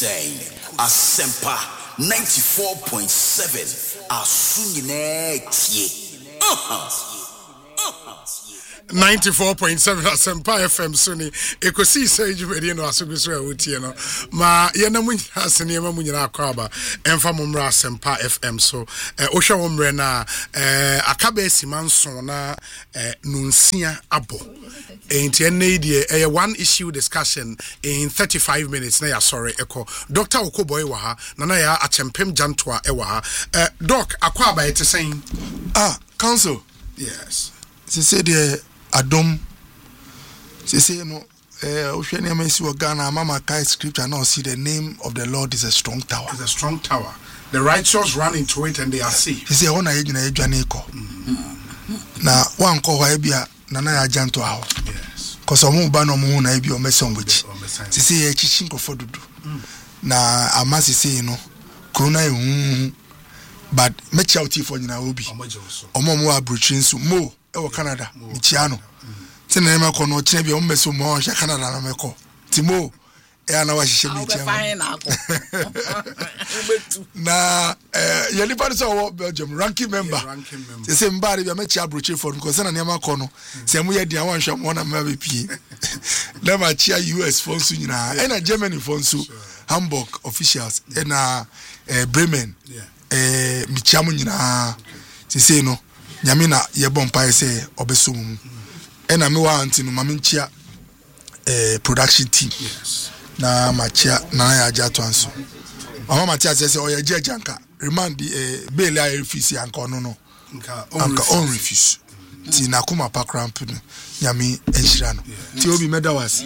say Asempa 94.7 Asunyine tie 94.7 Asempa FM Suni ekosi say jibedi no asogusura wotie no ma yena munya asene ma munyina akwaba emfa momra Asempa FM so ohwe womre na akabe simanson na nunsia abo enti ene die one issue discussion in 35 minutes na ya sorry eko Dr. Okoboy wa ha na ya achempem jantoa e wa ha doc akwaba ete sen council yes se say the Adom say no Osheni Amesi wa Ghana mama kai scripture now see the name of the Lord is a strong tower. It's a strong tower. The righteous run into it and they are safe. He say ona ye gina edwane ko. Na wan ko wa ebia na na ya janto aho. Yes. Cause omo ba no mo na ebia o meson wichi. Se say ye chichi nkofo dudu. Na amasi say no corona e but mechi out for nyina obi. Omo mo abrochrin so mo e Canada michiano tena ema ko no kire bia o meso mo hye Canada na meko timo e ana wa hye michiano na ye ni pa so Belgium ranking member say mbare bia mechi abrochi for because na ema ko no say mo ye dia wan hwe mo na ma be pie na ma chia US for nsu nyina e na Germany for nsu Hamburg officials e na Bremen michiamo nyina say no nyamina ye bompa say obesum ena me wa anti no maminchia production team yes na machia na ya jato anso mama machia say oye jejanka remand bail ya refuse anka no nka on refuse ti na kuma pa cramp no nyami enhira no ti obi medawas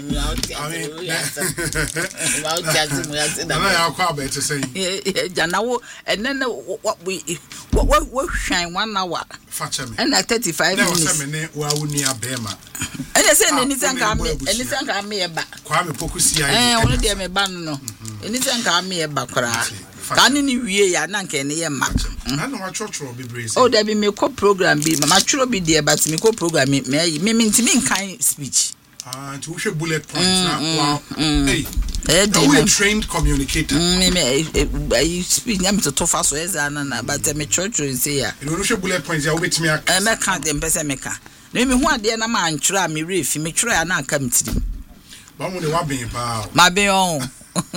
na ya kwa ba to say janawo enen what shine 1 hour facha me and 35 minutes na se me ne wa wuni abema ene se ne nisanka me eba kwa me pokusi ya ono de me ba no nisanka me eba kra kanu ni wie ya na nke ne ye ma na no achotro bebreze oh there be me ko program bi mama churo bi there but me ko program me ntimi nkan speech to we bullet points na wow hey we trained communicator I speak am to tofa so eza na but me church say ya you we bullet points ya we betimi aka me kan dem pese me ka na me hu ade na ma antwura me refi me twura ya na aka mtirim ba mu ne wa ben pa ma ben on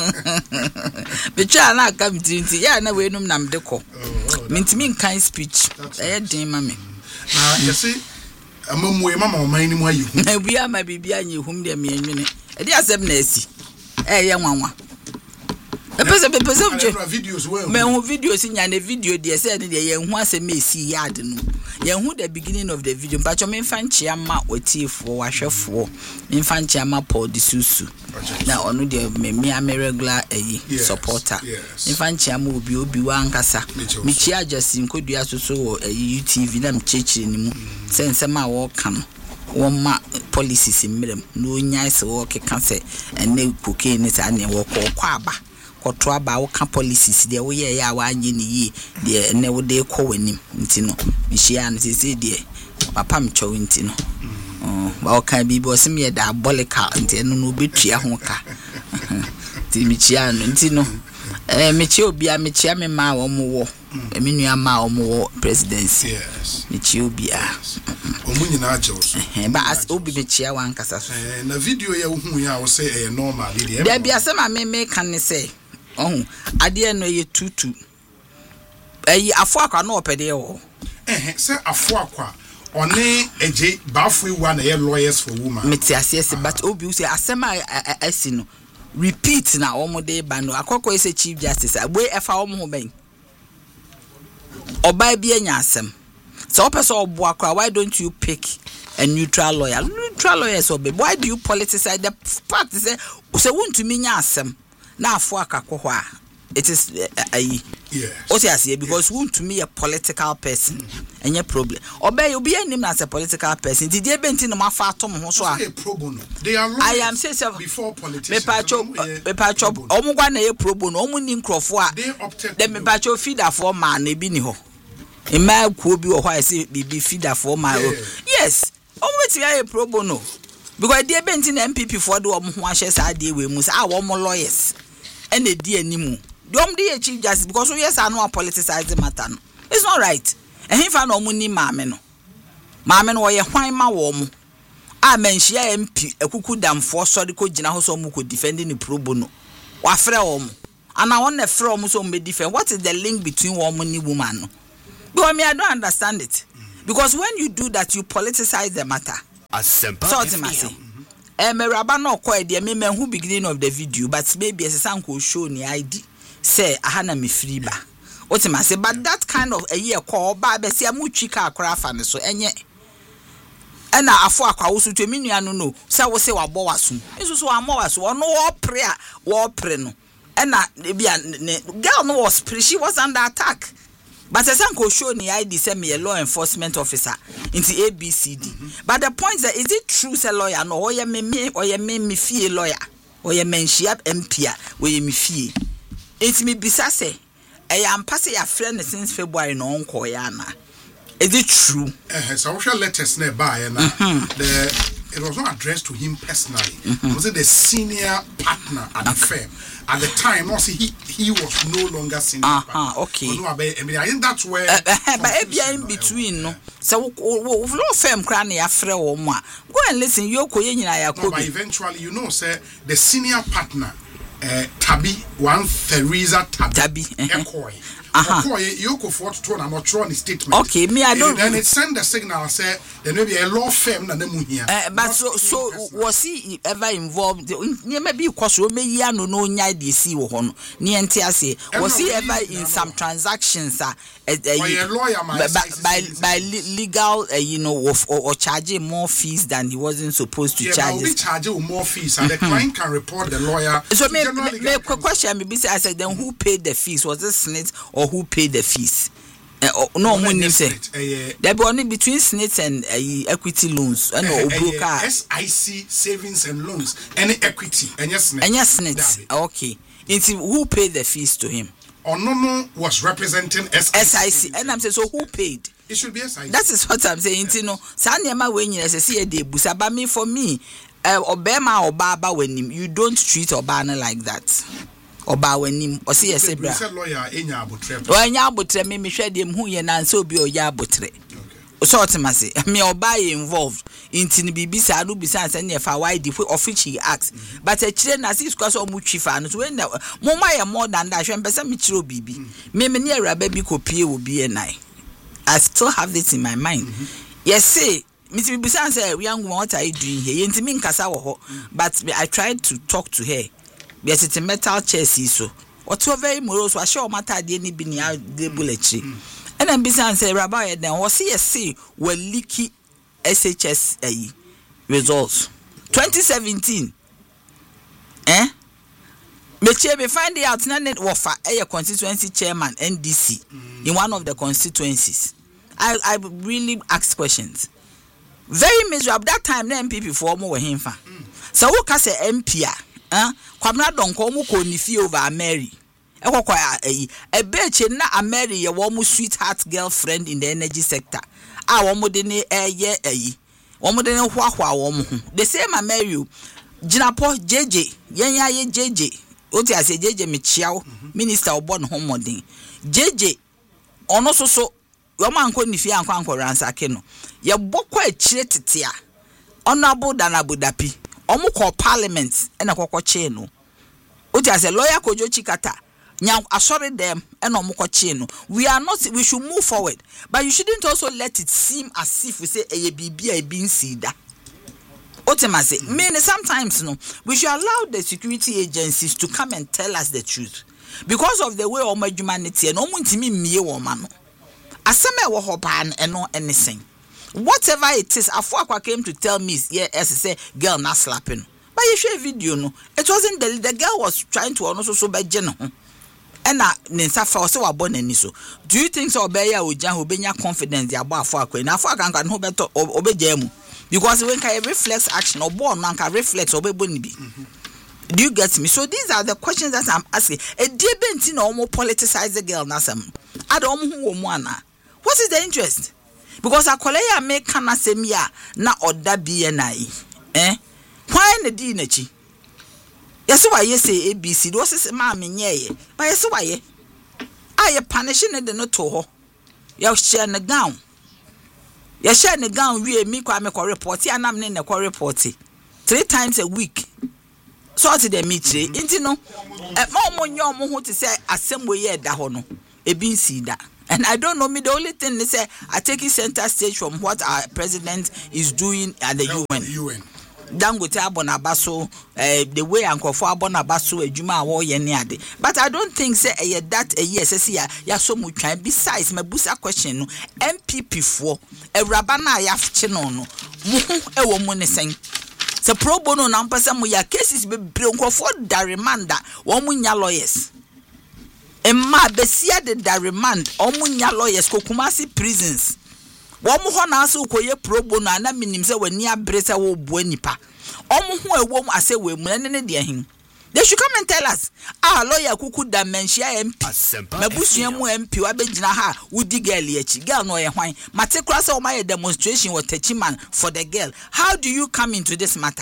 betwa na aka mtirim ya na we num na mde ko mentimi nkan speech den ma me na yesi amamwe mama oman ni mu ayi hu na bia ma bibia nye hum de me anwene e de asem na asi ye nwanwa pese videos well me hu videos nya na video de se ne de ye hu asem esi yard no ye hu the beginning of the video but me fanchi ama otiefo wahwefo me fanchi ama Paul Disusu na onu de me regular supporter me fanchi ama obi wa ankasa me chia Justin Kodua soso wo UTV na me chechi ni mu sense ma wo kan won ma policies mmerem no nya se wo keka se ene cocaine se ane wo ko aba koto aba wo ka policies de wo ye ya wa anye ni yi de ene wo de ko wanim ntino mihia no se de papa mcho ntino ba wo kan bi bo se me da bolika ntino no betua ho ka ti mihia no ntino mechi obi a mechia me ma wo mo wo eminua ma wo mo wo presidency yes mechi obi a omunyina ajews ba as obi mechia wan kasa so na video ya hu ya wo say normal dey bia bia se ma me kan ne say ade no ye tutu afo akwa na opede wo se afo akwa one eje bafui wa na ye lawyers for woman metiase but obi say asema asi no repeat na omode ba no akoko ese chief justice agbe efa omo ho ben oba bi anya asem so opese obo akwa why don't you pick a neutral lawyer so why do you politicize the fact say want me nya asem na afo akakọ ho a it is yes osiase because want to me a political person any problem obey obi anim as a political person did e benti no mafa atom ho so a pro bono they are lawyers. I am say before politicians me pacho omugwa na ye pro bono omuni nkrofo a dem me pacho feeder for man na bi ni ho e ma ku obi wo ho a say bibi feeder for man yes omweti ya pro bono because dey benti na MPP for do ho ahye sa dey we mu say wo mo lawyers and a dear nimu. Don't be a chief justice because we are no politicize the matter. It's not right. And he found no money, mamma. Mamma, or your wine, my warm. I mention MP, a cuckoo dam for Sodico General Muku defending the pro bono. Wafre and I want a from so may defend. What is the link between woman and woman? But I don't understand it. Because when you do that, you politicize the matter. Asempa So, Meraba no quite the men who beginning of the video, but maybe as a sanko show ni ID. Say, Ahana mi free ba. Otimase, but that kind of a year call, Baba, say, a muchika craft and so, and yet. And I for a to me, no, so I will say, what boasum. It's also a more so no prayer, war preno. And girl no was she was under attack. But as Uncle show ni ID send me a law enforcement officer into ABCD. But the point is it true say lawyer no or you me fee lawyer or you mention MP where you me fee. It's me bisa say I am passing your friend since February no uncle yana. Is it true? So we shall let us know by it was not addressed to him personally. Was it the senior partner at the firm? At the time, also he was no longer senior partner. Okay. I think that's where. But in between, no. So, law firm cranny after or more. Go and listen. You're going but eventually, say the senior partner, Tabi, one Theresa Tabi. Yoko for to I'm not sure on the statement. Okay, me I don't. Then it send the signal say there may be a law firm that them here. But so was he ever involved? Maybe because we may no nya DC wo ho no. Was he ever in some transactions by legal or charging more fees than he wasn't supposed to charge? Yeah, charging more fees and the client can report the lawyer. So me question me say I said then who paid the fees? Was it SSNIT or who paid the fees? No money say. There be only between SSNIT and equity loans and broker. SIC savings and loans. Any equity and yes SSNIT. Okay. Who paid the fees to him? Onono was representing SIC. And I'm saying so who paid? It should be SIC. That is what I'm saying. You know, Sanyama when you say de busa, but me for me, Obama or Baba when you don't treat Obama like that. Oba wenim o se yese bra lawyer enya abotre o enya abotre me hwe dem hu ye na nse obi o ya abotre o so otimase me oba ye involved intini bibisa adu bisa anse ne fa why the official acts but a chire na sis kwaso mu twifa no so when mo ma ye more than that hwe mpesa me chire obibi me ne awraba bi kopie obi enai I still have this in my mind yes say Mr. Bibisa say young what are you doing here intimi nkasa wo ho but I tried to talk to her. Yes, it's a metal chassis so. What's very morose was sure matter the any bini the bulletry. And then besides say Rabbi then was CSC were leaky SHS results. 2017. Me find out net offer a constituency chairman NDC in one of the constituencies. I really asked questions. Very miserable that time the MPP for more were him. So who can say MP Kwamna donko mu ko ni fie over Mary. Ekokwa a beche na Mary ye wo mu sweetheart girlfriend in the energy sector. Wo mu de ne wo mu de ne hwahwa wo mu. The same Mary Jinapo JJ yenya ye JJ. Oti ase JJ me chiao minister obo no homodin. JJ ono so wo man ko ni fie anko ransake no. Ye bokwa a chire tetea. Honorable Dana Budapi. Omu call parliament and a cocoche no. Uti as a lawyer Kojo Chikata. Now sorry them and omukoche no. We should move forward. But you shouldn't also let it seem as if we say a BB a being sida. Otemase, mean sometimes no, we should allow the security agencies to come and tell us the truth. Because of the way of my humanity and omuntimi me woman. Asame wo hopan and no anything. Whatever it is, Afua came to tell me, yeah, as I say, girl not slapping. But you show a video, no. It wasn't the girl was trying to also so by Jenna. And Nensa for so born and so. Do you think so? Beya Ujan who be your confidence about Afua? Now Afua can hope better obey them because when can reflex action or born man can reflex obey Bonibi. Do you get me? So these are the questions that I'm asking. A dear Bentino more politicize the girl, Nasam. I don't know who one. What is the interest? Because akoleya make kana semia na oda BNI. Why na di nachi? Yes, why you say ABC? What is mammy? Yea, but yes, why ye? I punishing it no to her. You share the gown. You share the gown. We me kwa me report. And I'm in the report 3 times a week. So to the metre. Into no, at more who to say assembly year da hono. A bean see that. And I don't know me. The only thing they say, I take it center stage from what our president is doing at the UN. Dangote abonabaso, the way Uncle for abonabaso, a Juma or Yeniade. But I don't think say that a yes, ya so much time. Besides, my busa question, MPP for a rabana yaf chinono, a woman is saying. The pro bono number some of your cases be bronco for the remand, woman lawyers. Emma besia de da remand omunya lawyers ko Kumasi prisons wo mo ho na aso koye pro bono na minim se wani abrese wo bo nipa omo ho ewo mu ase we mu ne de hin. They should come and tell us lawyer kuku da menhia MP mabusua mu MP wa begina ha wudi girl echi girl no ye hwan mate kura se o ma demonstration with Techiman for the girl. How do you come into this matter?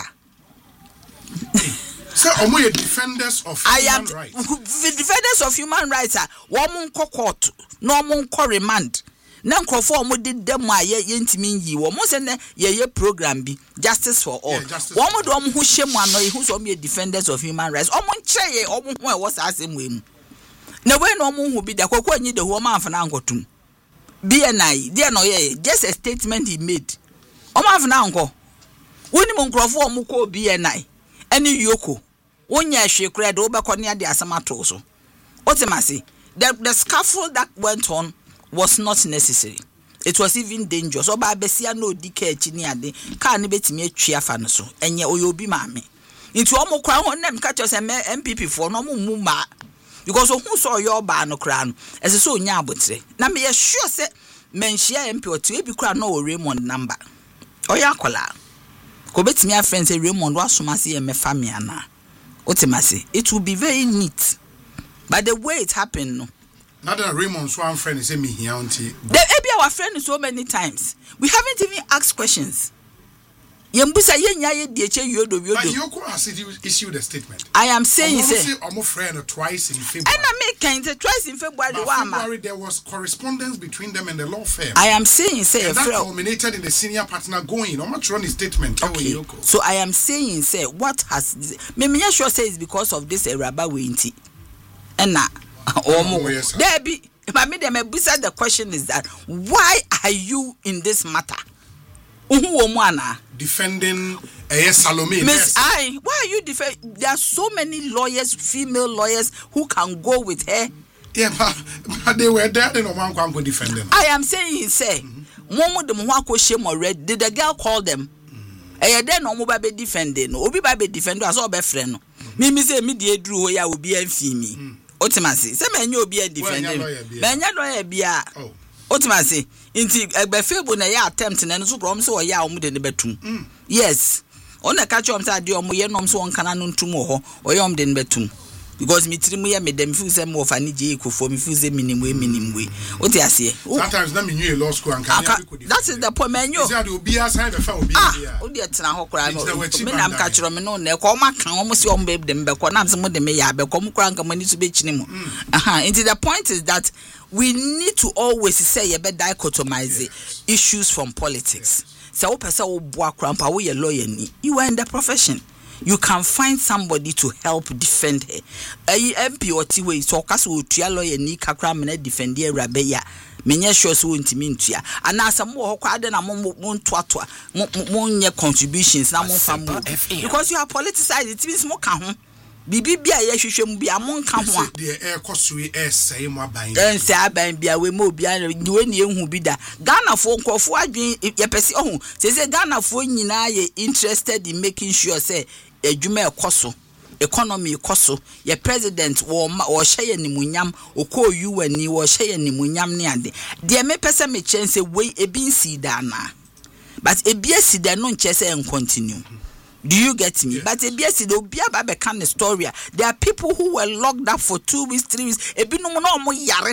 So, are you defenders of human rights? Defenders of human rights are woman court, no one remand. Nanko for mo did them my yentimi yi wo mo se ne ye program bi justice for all. Woman do who shame one no who so me defenders of human rights. Omo nche ye omo ho e was asem we mu. Na we no omo hu bi da kokko anyi de ho ma afana ankotum. BNI, there no ye just a statement he made. Omo afana anko. Woni mo nkrofo omo ko BNI. Any yoko. Wonya hwe kura de obekọ ne ade asamato so. Otimasi, the scaffold that went on was not necessary. It was even dangerous. Oba besia no dike achi ni ade. Ka ne betimi atwi afa no so. Enye oyobi maame. Nti omo kwa ho nem ka cho se MPP for no mu ma. Because who saw your ba no kra no. Ese so onya abotre. Na me sure se menhia MP otu ebi kra no Raymond number. Oya akola. Ko betimi afren se Raymond wasomase ye mefa me ana. Otimasi, it will be very neat. But the way it happened, no. Not that Raymond's one friend is me here auntie. The Ebi our friend so many times. We haven't even asked questions. Yembusa yenyaye dieche yodo. But Yoko has issued a statement. I am saying say I'm friend twice in February. And I make kind twice in February. February there was correspondence between them and the law firm. I am saying say and that culminated in the senior partner going. I'm not running statement. Okay. So I am saying say what has me sure say it's because of this Eraba Winti. And now there be if I made them the question is that why are you in this matter? Defending Salome. Miss I, why are you defending? There are so many lawyers, female lawyers, who can go with her. Yeah, but they were there. They no one can go defend them. I am saying, say, one them who shame already. Did the girl call them? Then no more be defending. Obi be defender as all be friend. Me say me dey drew ya will be me. Otimasi, say me you be defending. Me lawyer bia. Otimasi. Inti Egbefebo na ya attempt na no so promise o ya omu de ne betum. Yes. Ona ka chom say de omu ye nom so onka na no ntum ho. O ye om de ne betum. Because me tiri mu ya me dem feel say mo fa ni je ekofo me feel say minimwe. Oti ase. Sometimes na me new law school and can that is the point man you. Say the obi aside be fa obi bia. Odi etena ho kra no. Me nam ka chiro me no na e ko ma kan omo se omo be dem be ko na se mo de me ya be ko mo kra nka mani so be chini mu. Into the point is that we need to always say you better dichotomize issues from politics. So o pesa o boa krampa wo ye lawyer ni. You are in the profession. You can find somebody to help defend her. MP or Tiwe so kase o tua lawyer ni kakra me na defend her rabeya. Menye sure so ntimi ntua. Ana asam wo kwa ade na mo ntoatoa. Mo nye contributions na mo fam. Because you are politicized, it means mo ka ho. Bibi bia ye hwehwem bia mo nka ho a de ekosue esai mo aban ense aban bia we mo bia ni we ni ehu bi da Ghana fo nkofo adwen ye pese ohun say Ghana fo nyina ye interested in making sure say adwuma ekoso economy ekoso ye president wo hye ye nimunyam okọ UN ni wo hye ye nimunyam ne ade de me pese me chance we ebi nsi da na but ebi esi da no nche say continue. Do you get me? Yes. But the story. There are people who were locked up for 2 weeks, 3 weeks. Ebi no mo yare.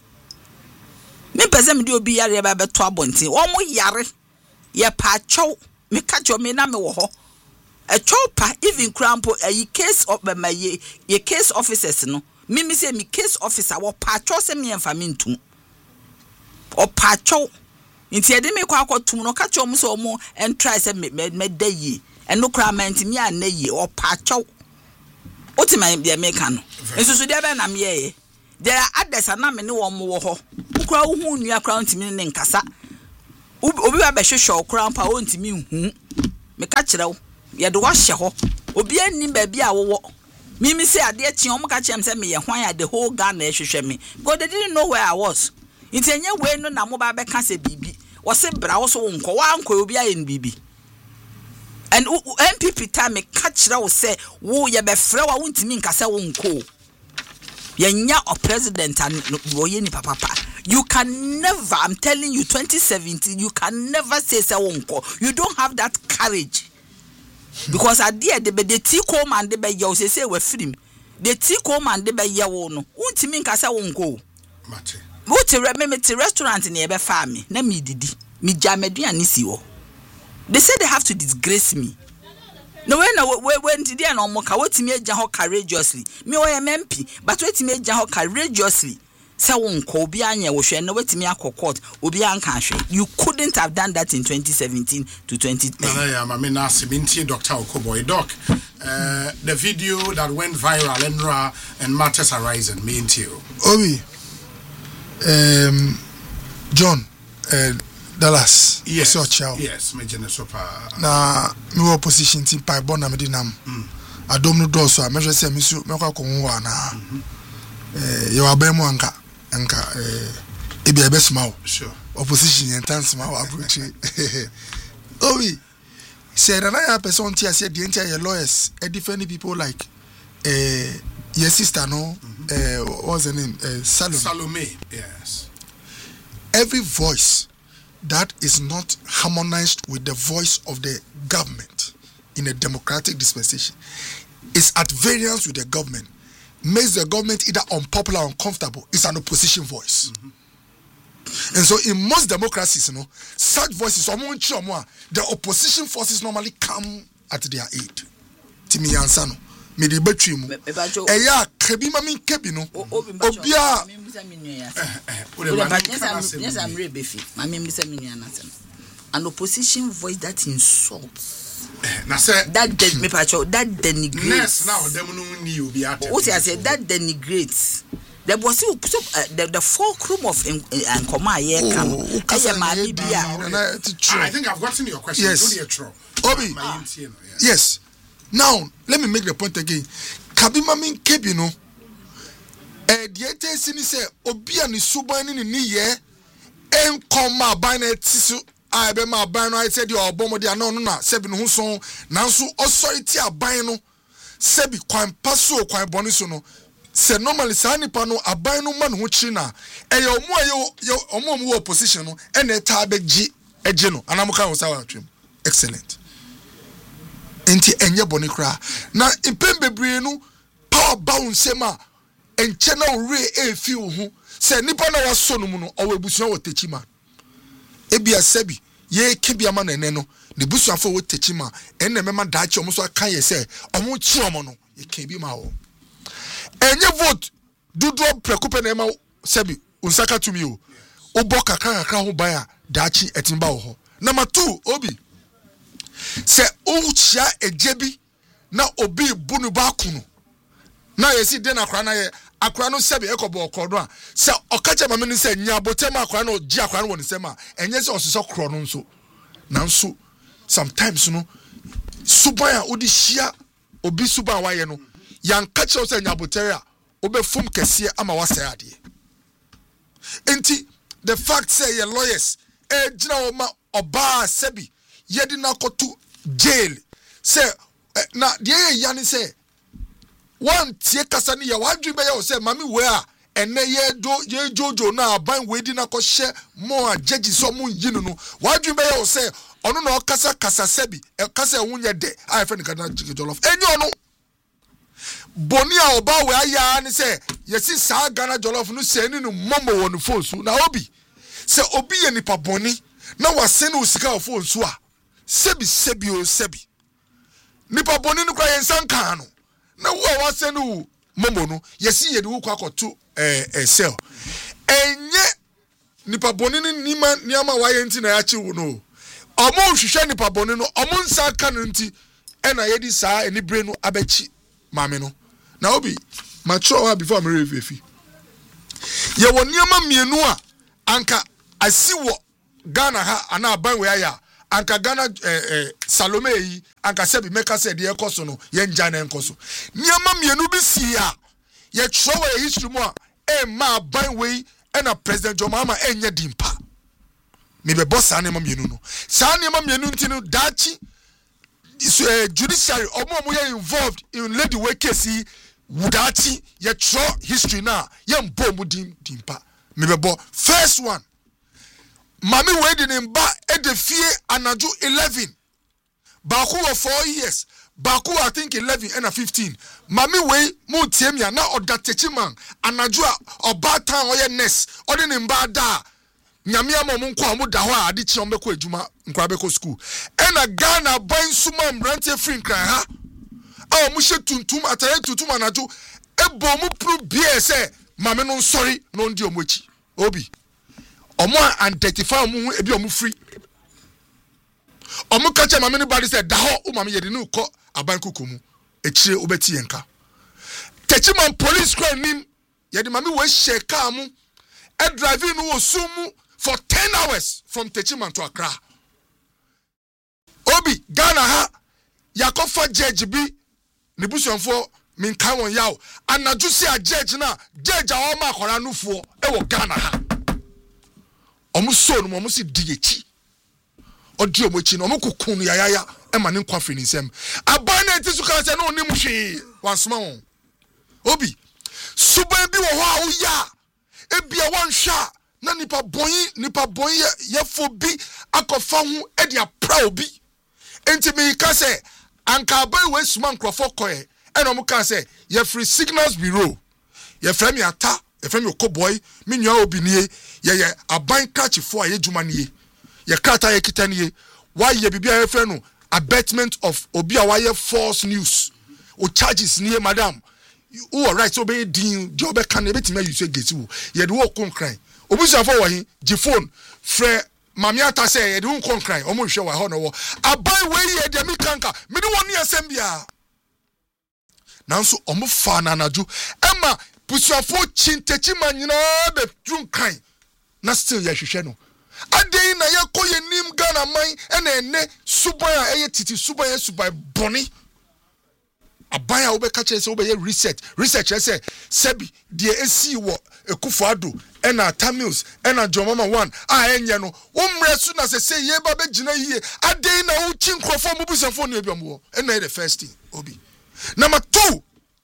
Me pese me di obi yare ba to abonti. O mo yare. Ye pa chow. Me catch me na me wo ho. a chopa even crampo a case of my ye case officers no me say me case officer wo patcho se me emfa me ntum o patcho nti e de me kwa akotum no ka chom so mo and try say me da yi eno kra man ti me anayi o patcho oti man de me ka no ensusu de be na me ye there are others na me ne wo mo wo ho kra wo hu nua kra ntimi ne nkasa obi ba be hwehwe okra mpa wo ntimi hu me ka kire wo ye de wa hye ho obi ani ba bi a wo me say ade chi o mo ka chem say me ye hwan ya the whole Ghana hwehwe me because they didn't know where I was intenye we no na mo ba be ka se bibi wo se bra wo so wo nko wa nko obi aye bibi and MPP time me ka kire wo say wo ye be frɛ wa wo ntimi nkasa wo nko yenya or president and woyeni papa. You can never, I'm telling you, 2017, you can never say wonko. You don't have that courage. Because at the end, the tea home and the bay say we're free. The tea home and the bay yawono. Won't mean kasa wonko. Mate. What remember the restaurant in the family. Na me didi. Me jamedi anisiwo. They said they have to disgrace me. No when did they no moka what me agya ho courageously me o MP but what me agya ho courageously say wonko obi anya wo hwe no what me akokot obi anka hwe you couldn't have done that in 2017 to 2010 no yeah mama na seminti Dr. Okoboy doc the video that went viral Enra and matters arising me into Obi John Dallas yes so chow yes me jene super na me wo position team pai bon na me dinam adom no do so a me hwe se me su me kwa konwa na ye wa ba mu anka e bia be small sure opposition yen small approach Obi said another person tia said the entire lawyers defending people like your sister no what's her name Salome yes every voice that is not harmonized with the voice of the government in a democratic dispensation is at variance with the government, makes the government either unpopular or uncomfortable. It's an opposition voice. And so in most democracies, you know, such voices, the opposition forces normally come at their aid. Timi Yansano. Me de betri mu eya kabi ma min kabi no obia yes I'm real befi mami mbisa minua na sem an opposition voice that insults na say that me pacho that denigrates yes now dem no ni obi ate what I say that denigrates there was the fulcrum of Nkoma here come I think I've gotten your question. Yes. Obi yes. Now, let me make the point again. Kabima min kebi no. Diete sini se obia ni suban ni ye enkoma ban na tisu abe ma ban no I said your obomo dia no na sebi no so nanso authority aban no sebi kwan paso kwan boni so no se normally sa nipa no aban no ma no ho chi na omo mu opposition no ene ta beji eje no anamuka ho sawa twem excellent. Enti enye boni kra na impembebre no power bounce ma enche na ore efi wo hu se nipa na waso no mu no owo ebusuan wo techima ebia sebi ye kebia ma na ne no ne busuafo wo techima enne mema daachi omo so aka ye se omo chi omo no ye kebi ma wo enye vote dudu prekupe na ema sebi unsaka tumi o oboka kakra ho ban a daachi etimba wo ho number 2 Obi se uchia ejebi na obi bunu ba kunu na yesi de na akra na ye akra no sebe ekobo okodo a se okache mame ni se nya botem akra no ji akra no woni sema enye se ososo kro no nso nanso sometimes no suban a odi hia obi suban waye no yan kache se nya botere a obefum kese ama wase ade enti the fact say your lawyers gina o ma oba sebi yedi na kotu jail say na de ya ni say one tie kasa ni ya wadwi be ya say mami we a ene ye jojo na ban we di na ko hye mo a judge so mo yinu no wadwi be ya say ono na kasa sebi kasa ehunye de a fe ni kana jollof enyo ono boni a oba we aya ni say yesi sa Ghana jollof no say ni no momo won fosu na obi say obi ye nipa boni na wasene usika ofo nso a sebi nipa boni no kwa yensan kan no na wo a wase no momo no yesi ye de wo kwa koto cell enye nipa boni ni nima niama wa yenti na ya chi wo no omo hwehwe nipa boni no omo nsa kan nti ena ye di saa eni bre no abachi mame no na obi macho before me revefi ye wo niama mienu a anka asiwo Ghana ha ana aban we aya anka Ghana Salome yi anka sebi meka se de ekoso no ye nja na enkoso niama mienu bi si a ye throw a history mu a ma aban we na President John Mahama enye dimpa me be boss niama mienu no sa niama mienu nti no dachi judiciary omo ye involved in lady we case wudachi ye throw history na ye mbo mu dimpa me be bo first one Mami waiting in ba edefie anaju 11. Baku of 4 years. Baku I think 11 and 15. Mami wei mu tiemia na odatechiman anaju obatan oye nest. Odin in ba da. Nyamia mo munko amu da ho a ade chi ombeko adwuma nkwa beko school. Ena Ghana ban suma mbrante free nkran ha. A mu hye tuntum atare tuntum anaju ebo mu pro bie se mami no sorry no ndi omochi. Obi omo identify omo ebi omo free omo kache mame ni body say da ho o mame yede ni ko aban kokomu ekire obeti yenka techiman police crime nim yede mame we share car mu e driving no sumu for 10 hours from Techiman to Accra. Obi Ghana ha yakofa judge bi ne busuanfo min kan won yawo anaju si a judge na judge a o ma akora nufuo e wo Ghana ha omuso no omusi diyechi odi omochi no omokukun yayaya e ma ne nkwa firi nsem aban na entisu kan se no onim hwe wansoma won obi suban bi wo ho a wo ya e bia wonhwa na nipa boy ye fobi akofa hu e dia pra obi enti me ka se anka aban we suma nkrofo koe e no mo kan se ye free signals bureau ye frame ata ye frame okoboy me nwa obi nie ye aban catch for ye djuma nie ye krata ye kitanie why ye bibia ye frɛ no abatement of obi a why false news o charges nie madam who right so be din job can betima you say get you ye de wo konkran obi so afọ wo hin gi phone frɛ mami ata say ye de wo konkran o mo hwɛ wa ho no wo aban we ye de mi kanka me de woni asem bia nanso o mo fa na anaju ema busuafo chintechiman nyina be drunkan na still ye hwehwɛ no adei na ye koye nim Ghana man ene suban a eye titi suban ye suban boni abaya wo be ka kire se wo be ye research say sebi de esi wo Ekufuado ena Tamils ena Jomama 1 a enye no wo mre su na se ye ba be gina yie adei na wo chi nkrofo mu busafo na ebiam ena the first thing obi number 2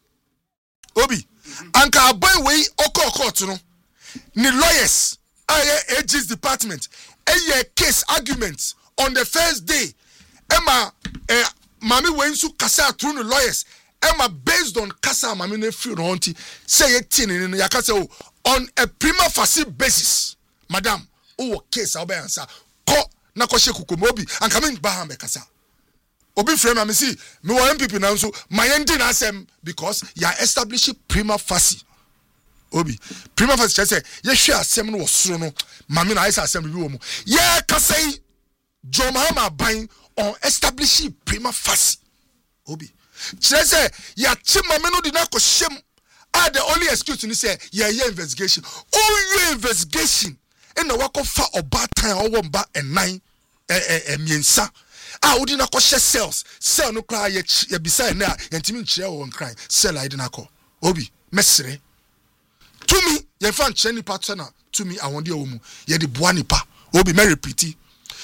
obi anka abai we okokot no ni lawyers AG's department a case arguments on the first day Emma mami we nsu kasa through the lawyers Emma based on kasa mami ne free no hunti say it in yakasa on a prima facie basis madam o case obe answer ko na ko she kukomo obi anka me ba ha me kasa obi frame am see me wo MPP na nso my ending asem because you are establishing prima facie obi prima facie say ye hwe asem no wosoro no mami na isa asem bi wo mu ye kasai John Mahama ban on establishing prima facie obi kire say ya chi mami no di na ko hyem the only excuse ni say ye investigation your investigation and na wakofa oba tan owo mba enan miensa odi na ko hye cell no kra ye bisa na yentimi nkire wo nkran cell I dina ko obi mesere tumi ye fan cheni partner tumi awonde wo mu ye de boa nipa obi me repeat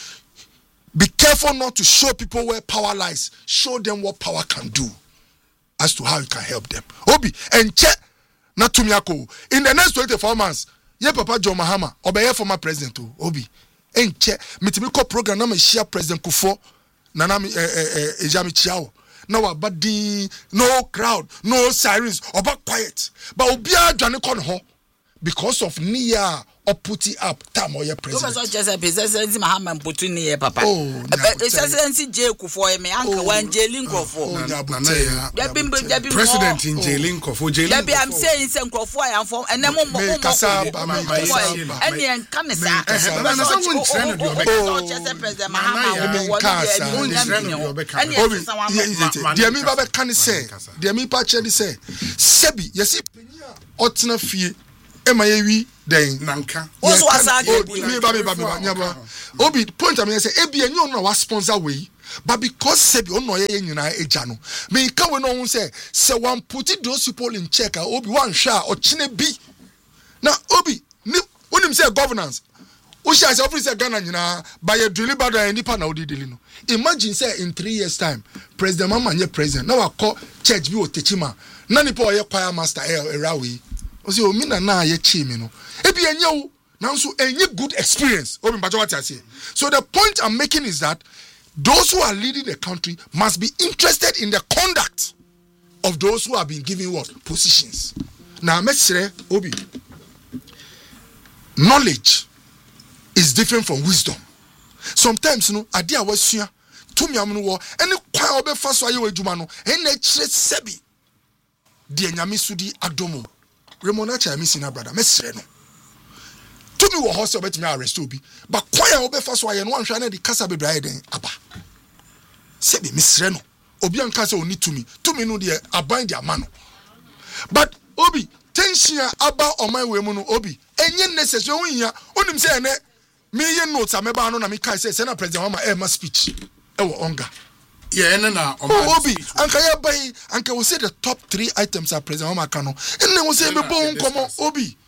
be careful not to show people where power lies show them what power can do as to how you can help them obi enche na tumi ako in the next 24 months ye papa John Mahama obeye former president obi enche mitimi ko program na ma share president Kufo na na ejami chiao na wa badi no crowd no sirens oba quiet but obi adwane kon ho because of near or put it up time or your president. Because just a presidency Mahaman put in here, Papa. Oh, presidency jail for me, Uncle one jailing for. President in jailing for jailing. I'm saying some for and then more and Sebi, yes, Otna fee, Emayewi, then Nanka. Also, Obi, point I say, Ebi and you know what sponsor way, but because Sebi on no ejano, me come on say one put it those people in check, Obi one shot or Chine B. Now, Obi, when him say governance, Usha is officer Ghana, by a deliberate and nipa na delino. Imagine say in 3 years' time, President Mama nye president. Now I call church bi o techima. Nani po ye choir master erawi. Osi o mina na ye chimi no. Ebi enye o now so enye good experience. Obi mpacho what I say. So the point I'm making is that those who are leading the country must be interested in the conduct of those who have been given what positions. Now mesre Obi. Knowledge is different from wisdom. Sometimes, idea was here. To me, I'm no any kwa obe faso aye ejuma no. Ene chire sebi. Die nyame sudi adomo. Remona cha mi sina brother. Mesre no. To me wo hose obetimi arrest obi. But kwa obe faso aye no anhwa na di kasa bebre aye den aba. Sebi mesre no. Obi anka se oni to me. To me no de aban dia ma no. But obi tension aba oman we mu no obi. Enye necessary onya. Onim se ene me ye notes ameba no na me kai say na president Mama ma speech e wo onga na obi anka ya bai anka we say the top 3 items are president Mama kano enne we say me bon komo obi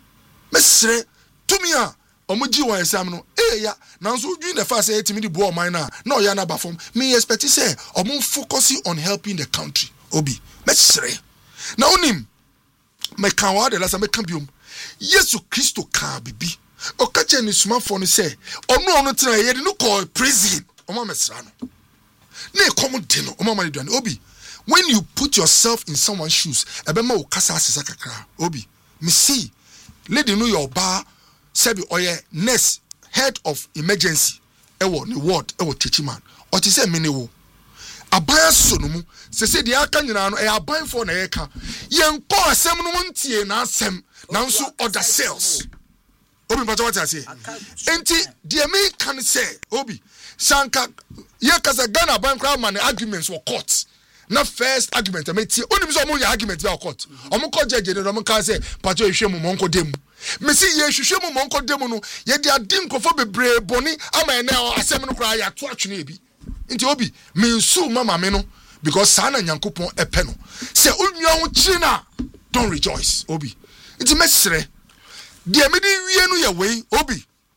mesre tumia omoji won exam no ya na so dwin the fast say etimi di bo o man na o ya na ba form me expect say omo focusing on helping the country obi mesre na onim me kan wa de la sa me kan biom Yesu Kristo ka bibi Okache ni suma for ni say ono tena ye de no call prison oma mesra no na come de no oma mani duane obi when you put yourself in someone's shoes ebema wo kasa asesa kakra obi me see lady no your bar sebi oye nurse head of emergency ewo ni ward ewo teaching man o ti say me ne wo aban so no mu se de aka nyina no e aban for na ye ka ye nko asem no ntie na asem na nso other cells Obi mpacho what I say. Enti the me can say Obi Sanka ye kasa Ghana bankra man arguments were court. Na first argument I meti onim so mo ya argument be court. Omo ko judge no mo kan say pacho ehwe mo monko dem. Me see ye hwehwe mo monko dem no ye de adim kofo bebre boni ama na asem no kra ya to atwene bi. Enti Obi me nsu mama me no because sana nyankopon epe no. Say onwa ho china don't rejoice Obi. Enti mesre die me di wie no ye wey obi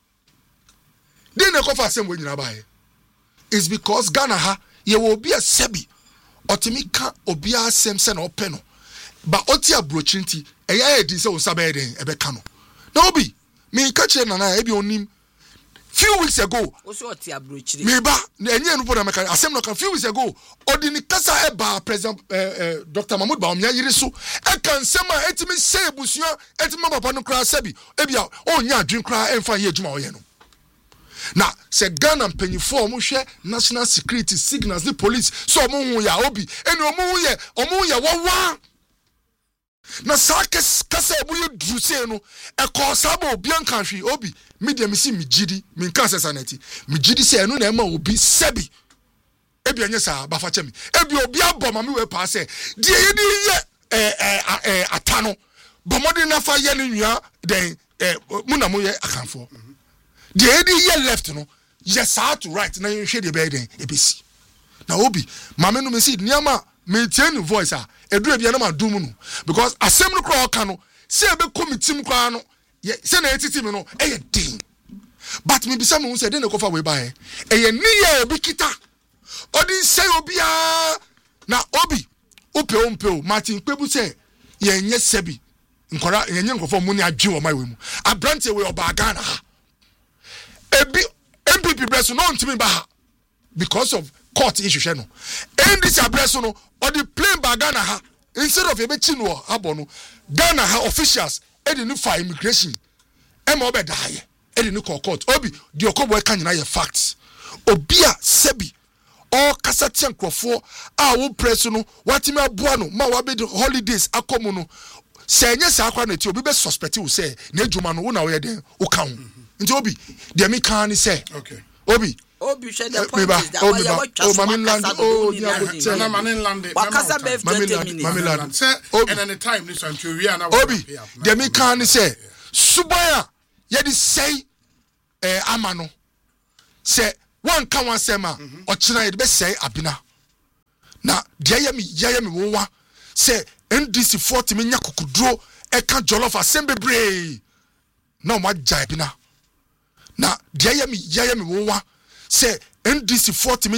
dey na kofa asem we nyina bae is because Ghana ha ye will be a sebi otimi ka obi asem se na ope no ba oti abrochrinti eya edi se wo sabe den ebe ka no na obi me ka che na na ebi onim few weeks ago oso oti abrochri me ba enye no poda meka asem no ka few weeks ago odini kasa eba president Dr. Mahmoud Bawumia yiri so e kan sema etimi say busuan etimi papa no kra sabi ebia onya adwen kra emfa ye adwuma oye no na se Ghana mpanyifo mo hwe national security signals the police so mo hu ya obi eni omo ye wawa na sakes kasa ebuye druse no e ko sabo obi anka hwe obi media mi si mi gidi mi nka sesaneti mi gidi se eno na ema obi sebi ebi anya sa ba fa chemi ebi obi aboma mi we pa se die ye di ye atano bomodi na fa ye ni nua den muna mo ye akanfo die ye di ye left no yes to right na ye hwe de be den ebesi na obi mame no me si niama maintain voice edu ebia na ma dum no because asem no kro ka no se be committee mkwa no se na etiti me no eye din but me bisa me say den ko fa we ba eye ni ye obi kita odi say obia na obi upe Martin Kpebu say ye nye sebi nkora ye nye nkofo mu ni adwe wo mai we mu abrante we oba Ghana ebi MPP breso no ntimi ba because of court issue no and this breso no or the plain ba Ghana ha instead of ebe chi no abo no Ghana ha officials e dey no for immigration Emma Obediah, Eddie Nicole Court, Obi, the Okobo Kanyana facts. Obia Sebi, all Cassatian Crofo, I will press no, what him a buano, Mawabe holidays, Akomono. Say yes, I can't be suspect you say, Nejumano, una way there, Okam. Into Obi, the Amikani say, okay. Obi. Obi said the point is that why you watch us and any time this one to Obi, the Amikani say, Subaya, yet say, Amano. Say, one can one sema, or China, best say, Abina. Now, Jayami Wowa, say, NDC 40 million could draw a can jollof assembly bray. No, my Jabina. Now, Jayami Wowa, say, NDC 40 million.